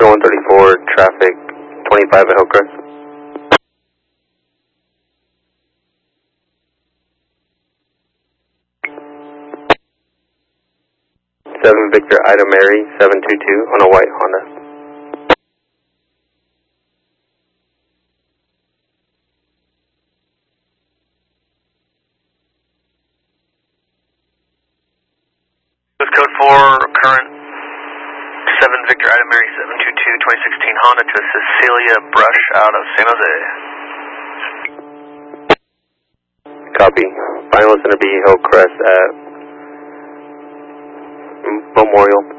Victor 134, traffic 25 at Hillcrest. 7 Victor Ida Mary 722 on a white Honda. Code 4, current 7 Victor Ida Mary 722 2016 Honda to Cecilia Brush out of San Jose. Copy. Final Center B Hillcrest at Memorial.